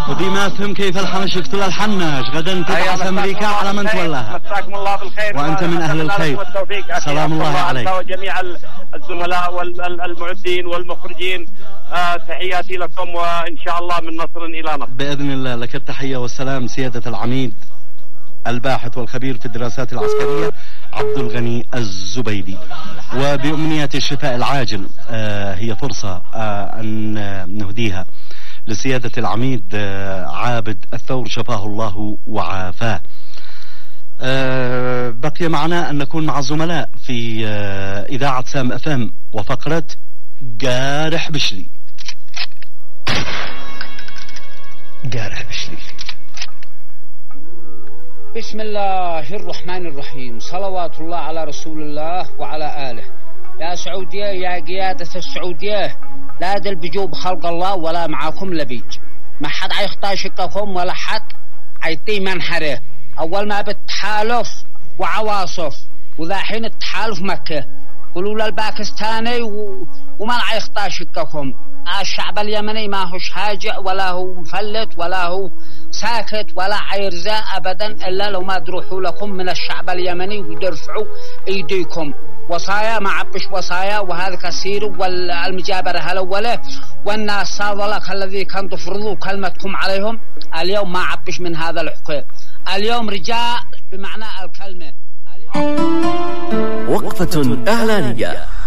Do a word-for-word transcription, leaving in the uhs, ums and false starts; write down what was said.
ودي ما أفهم كيف الحنش يقتل الحناش. غدا تبعث أمريكا على من تولاها. مساكم الله بالخير وأنت من أهل الخير. سلام الله عليك وجميع الزملاء والمعدين والمخرجين. آه تحياتي لكم وإن شاء الله من نصر إلى نصر بإذن الله. لك التحية والسلام سيادة العميد الباحث والخبير في الدراسات العسكرية عبد الغني الزبيدي. وبأمنية الشفاء العاجل آه هي فرصة آه أن نهديها لسيادة العميد آه عابد الثور شفاه الله وعافاه. آه بقي معنا أن نكون مع الزملاء في آه إذاعة سام أف أم وفقرة جارح بشلي. جارح بشلي. بسم الله الرحمن الرحيم. صلوات الله على رسول الله وعلى آله. يا سعودية يا قيادة السعودية لا دل بجوب خلق الله ولا معاكم لبيج. ما حد عيخطى شككم ولا حد عيطي منحره. أول ما بالتحالف وعواصف وذا حين التحالف مكة قولوا للباكستاني و... وما عيخطى شككم. الشعب اليمني ما هوش هاجع ولا هو مفلت ولا هو ساكت ولا عيرزة أبدا إلا لو ما تروحوا لكم من الشعب اليمني وترفعوا أيديكم. وصايا ما عبش وصايا وهذا كثير والمجابرة الأولى والناس صادلك الذي كان تفرضوا كلمتكم عليهم. اليوم ما عبش من هذا الحكي. اليوم رجاء بمعنى الكلمة. اليوم وقفة إعلانية.